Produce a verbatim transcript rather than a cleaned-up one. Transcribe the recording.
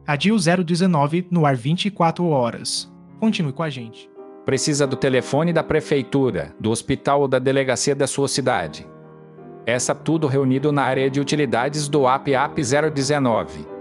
A D I L zero dezenove no ar vinte e quatro horas. Continue com a gente. Precisa do telefone da prefeitura, do hospital ou da delegacia da sua cidade. Essa tudo reunido na área de utilidades do app App zero dezenove.